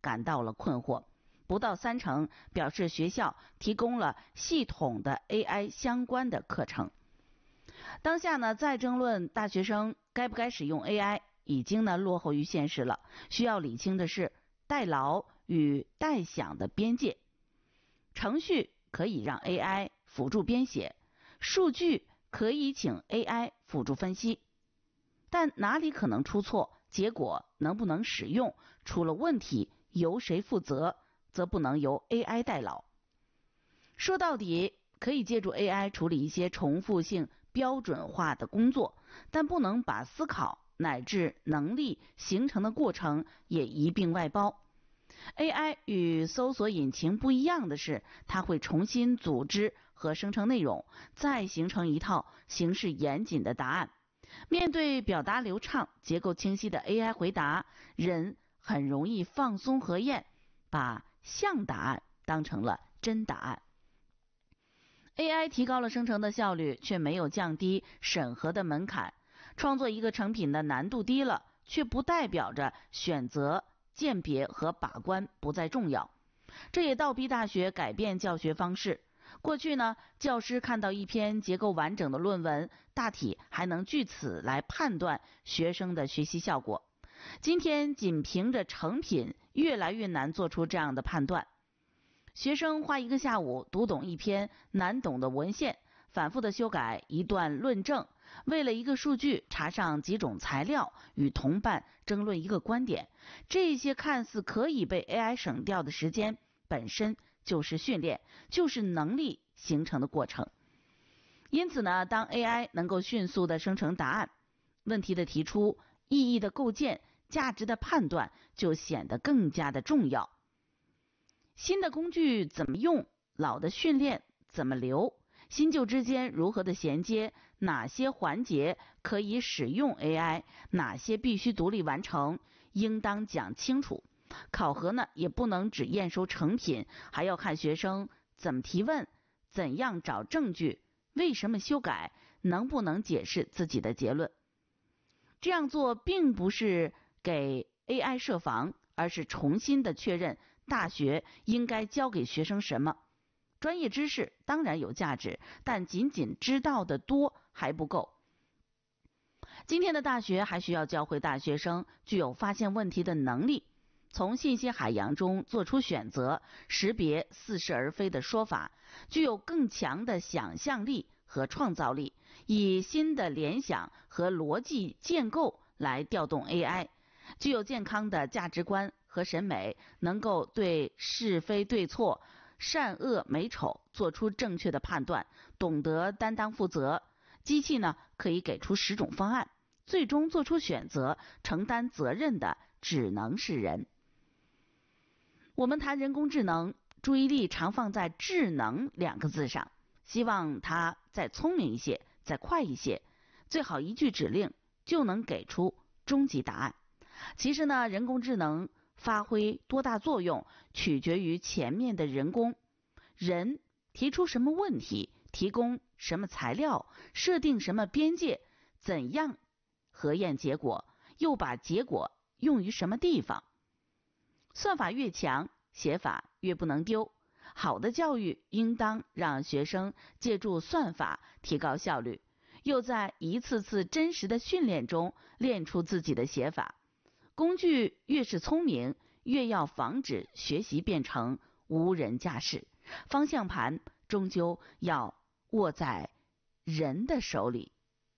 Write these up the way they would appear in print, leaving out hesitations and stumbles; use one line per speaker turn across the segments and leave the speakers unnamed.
感到了困惑，不到30%表示学校提供了系统的 AI 相关的课程。当下呢，再争论大学生该不该使用 AI， 已经呢落后于现实了。需要理清的是代劳与代想的边界。程序可以让 AI 辅助编写，数据可以请 AI 辅助分析，但哪里可能出错，结果能不能使用，出了问题由谁负责，则不能由 AI 代劳。说到底，可以借助 AI 处理一些重复性标准化的工作，但不能把思考乃至能力形成的过程也一并外包。AI 与搜索引擎不一样的是，它会重新组织和生成内容，再形成一套形式严谨的答案。面对表达流畅、结构清晰的 AI 回答，人很容易放松合厌，把像答案当成了真答案。AI 提高了生成的效率，却没有降低审核的门槛。创作一个成品的难度低了，却不代表着选择、鉴别和把关不再重要。这也倒逼大学改变教学方式。过去呢，教师看到一篇结构完整的论文，大体还能据此来判断学生的学习效果。今天仅凭着成品越来越难做出这样的判断。学生花1个下午读懂一篇难懂的文献，反复的修改一段论证，为了一个数据查上几种材料，与同伴争论一个观点，这些看似可以被 AI 省掉的时间，本身就是训练，就是能力形成的过程。因此呢，当 AI 能够迅速的生成答案，问题的提出、意义的构建、价值的判断就显得更加的重要。新的工具怎么用，老的训练怎么留，新旧之间如何的衔接，哪些环节可以使用 AI， 哪些必须独立完成，应当讲清楚。考核呢，也不能只验收成品，还要看学生怎么提问，怎样找证据，为什么修改，能不能解释自己的结论。这样做并不是给 AI 设防，而是重新的确认大学应该教给学生什么。专业知识当然有价值，但仅仅知道的多还不够。今天的大学还需要教会大学生具有发现问题的能力，从信息海洋中做出选择，识别似是而非的说法，具有更强的想象力和创造力，以新的联想和逻辑建构来调动 AI， 具有健康的价值观和审美，能够对是非对错、善恶美丑做出正确的判断，懂得担当负责。机器呢，可以给出10种方案，最终做出选择、承担责任的只能是人。我们谈人工智能，注意力常放在智能2个字上，希望它再聪明一些，再快一些，最好一句指令就能给出终极答案。其实呢，人工智能发挥多大作用，取决于前面的人工。人提出什么问题，提供什么材料，设定什么边界，怎样核验结果，又把结果用于什么地方。算法越强，写法越不能丢。好的教育应当让学生借助算法提高效率，又在一次次真实的训练中练出自己的写法。工具越是聪明，越要防止学习变成无人驾驶，方向盘终究要握在人的手里。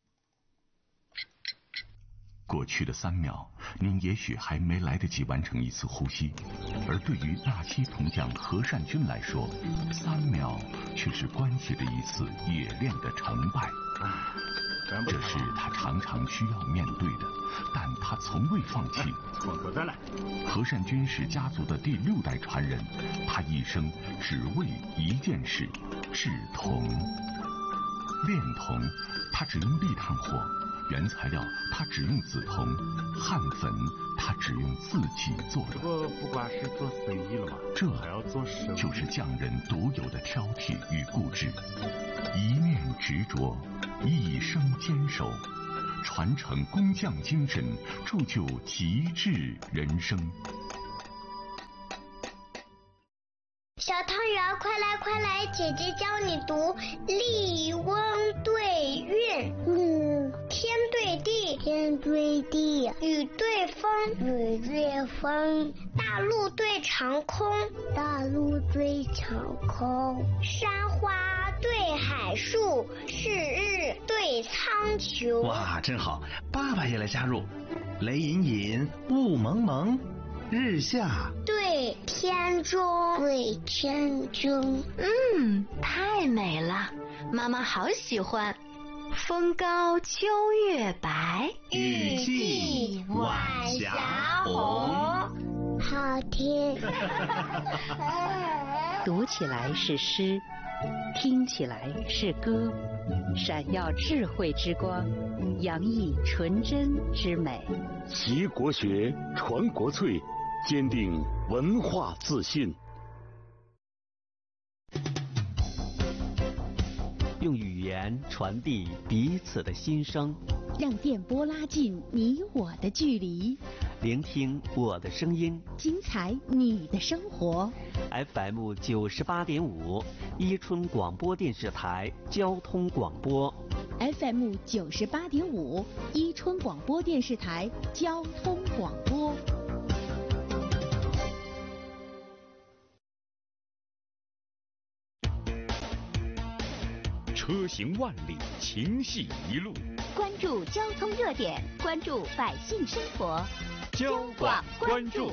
过去的3秒，您也许还没来得及完成一次呼吸，而对于纳西铜匠何善君来说，3秒却是关系的一次冶炼的成败。这是他常常需要面对的，但他从未放弃。何善君是家族的第6代传人，他一生只为一件事：制铜。炼铜，他只用砾炭火；原材料，他只用紫铜；焊粉，他只用自己做的。
不光是做生意了嘛，
这
还要做生意，
就是匠人独有的挑剔与固执，一念执着，一生坚守，传承工匠精神，铸就极致人生。
小汤圆，快来快来，姐姐教你读立翁对韵。天对地，天对地；雨对风，雨对风；大陆对长空，大陆对长空；山花对海树，是日对苍穹。
哇，真好！爸爸也来加入。雷隐隐，雾蒙蒙，日下
对天中，对天中。
太美了，妈妈好喜欢。风高秋月白，
雨霁晚霞红。
好听。
读起来是诗，听起来是歌，闪耀智慧之光，洋溢纯真之美。
习国学，传国粹，坚定文化自信。
用语言传递彼此的心声，
让电波拉近你我的距离，
聆听我的声音，
精彩你的生活。
FM 98.5，伊春广播电视台交通广播。
FM 98.5，伊春广播电视台交通广播。
车行万里，情系一路。
关注交通热点，关注百姓生活。
交广关注。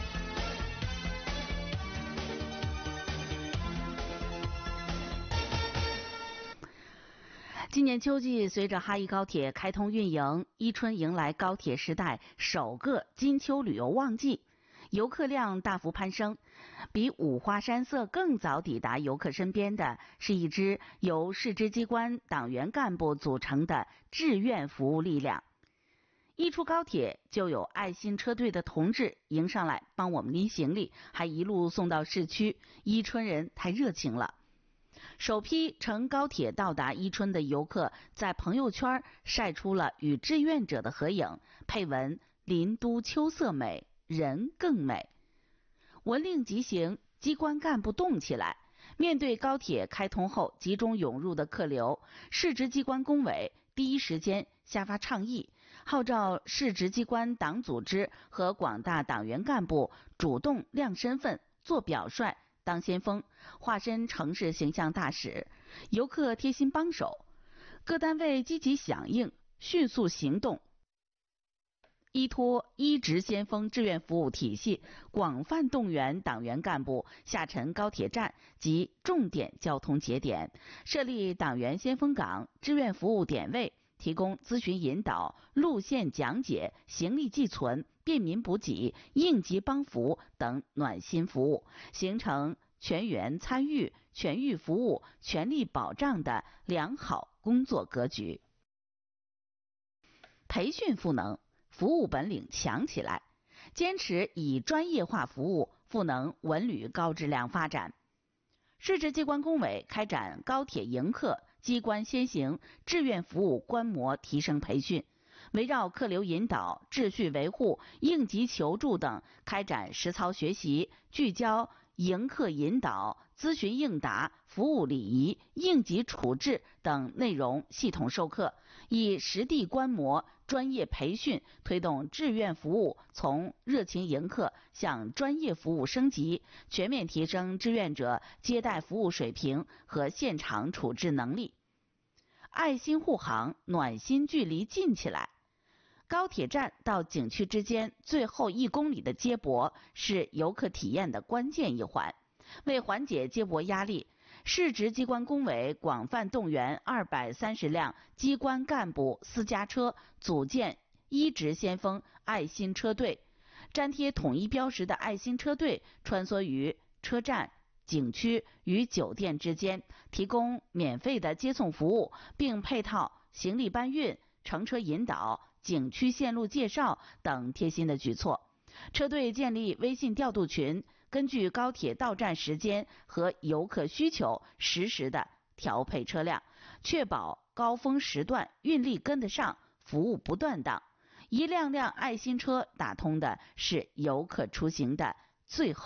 今年秋季，随着哈伊高铁开通运营，伊春迎来高铁时代首个金秋旅游旺季，游客量大幅攀升。比五花山色更早抵达游客身边的是一支由市直机关党员干部组成的志愿服务力量。一出高铁，就有爱心车队的同志迎上来帮我们拎行李，还一路送到市区。伊春人太热情了。首批乘高铁到达伊春的游客在朋友圈晒出了与志愿者的合影，配文“林都秋色美，人更美”。文令即行，机关干部动起来。面对高铁开通后集中涌入的客流，市直机关工委第一时间下发倡议，号召市直机关党组织和广大党员干部主动亮身份，做表率，当先锋，化身城市形象大使。游客贴心帮手，各单位积极响应，迅速行动。依托一直先锋志愿服务体系，广泛动员党员干部下沉高铁站及重点交通节点，设立党员先锋岗、志愿服务点位，提供咨询引导、路线讲解、行李寄存、便民补给、应急帮扶等暖心服务，形成全员参与、全域服务、全力保障的良好工作格局。培训赋能，服务本领强起来，坚持以专业化服务赋能文旅高质量发展。市直机关工委开展高铁迎客、机关先行、志愿服务观摩提升培训，围绕客流引导、秩序维护、应急求助等开展实操学习，聚焦迎客引导、咨询应答、服务礼仪、应急处置等内容系统授课，以实地观摩、专业培训推动志愿服务从热情迎客向专业服务升级，全面提升志愿者接待服务水平和现场处置能力。爱心护航，暖心距离近起来。高铁站到景区之间最后1公里的接驳是游客体验的关键一环。为缓解接驳压力，市直机关工委广泛动员230辆机关干部私家车，组建一直先锋爱心车队，粘贴统一标识的爱心车队穿梭于车站、景区与酒店之间，提供免费的接送服务，并配套行李搬运、乘车引导、景区线路介绍等贴心的举措。车队建立微信调度群，根据高铁到站时间和游客需求，实时的调配车辆，确保高峰时段运力跟得上，服务不断档。一辆辆爱心车打通的是游客出行的最后